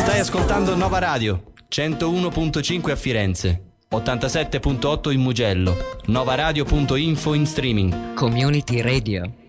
Stai ascoltando Nova Radio, 101.5 a Firenze, 87.8 in Mugello, novaradio.info in streaming. Community Radio.